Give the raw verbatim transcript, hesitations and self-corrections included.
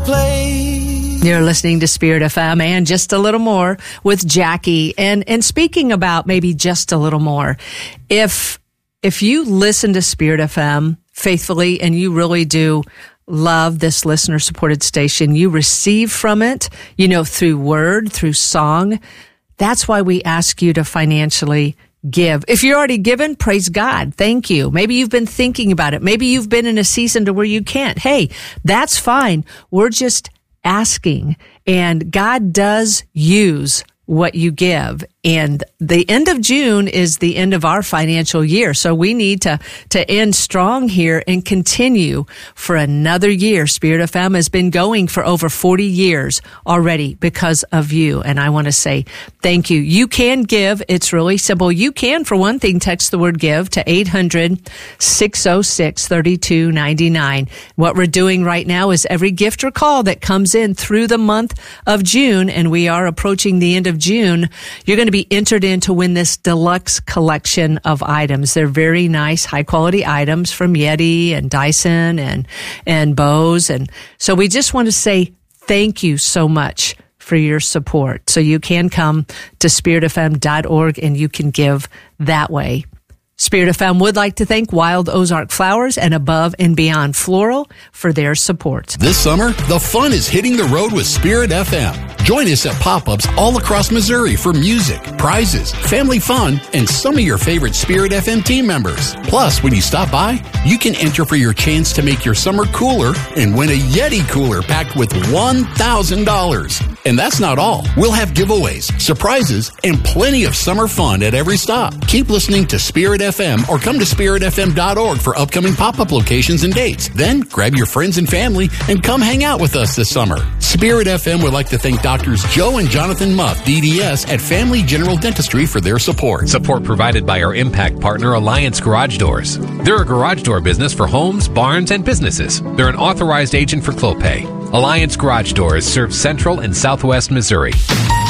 place. You're listening to Spirit F M and Just a Little More with Jackie. And and speaking about maybe just a little more, if if you listen to Spirit F M faithfully and you really do love this listener-supported station, you receive from it, you know, through word, through song, that's why we ask you to financially give. If you're already given, praise God. Thank you. Maybe you've been thinking about it. Maybe you've been in a season to where you can't. Hey, that's fine. We're just asking. And God does use what you give. And the end of June is the end of our financial year. So we need to, to end strong here and continue for another year. Spirit F M has been going for over forty years already because of you. And I want to say thank you. You can give. It's really simple. You can, for one thing, text the word give to eight hundred, six oh six, three two nine nine. What we're doing right now is every gift or call that comes in through the month of June, and we are approaching the end of June, you're going to be entered in to win this deluxe collection of items. They're very nice, high quality items from Yeti and Dyson and, and Bose. And so we just want to say thank you so much for your support. So you can come to spirit f m dot org and you can give that way. Spirit F M would like to thank Wild Ozark Flowers and Above and Beyond Floral for their support. This summer, the fun is hitting the road with Spirit F M. Join us at pop-ups all across Missouri for music, prizes, family fun, and some of your favorite Spirit F M team members. Plus, when you stop by, you can enter for your chance to make your summer cooler and win a Yeti cooler packed with one thousand dollars. And that's not all. We'll have giveaways, surprises, and plenty of summer fun at every stop. Keep listening to Spirit F M or come to spirit f m dot org for upcoming pop-up locations and dates. Then grab your friends and family and come hang out with us this summer. Spirit F M would like to thank Doctors Joe and Jonathan Muff, D D S, at Family General Dentistry for their support. Support provided by our impact partner, Alliance Garage Doors. They're a garage door business for homes, barns, and businesses. They're an authorized agent for Clopay. Alliance Garage Doors serves central and southwest Missouri.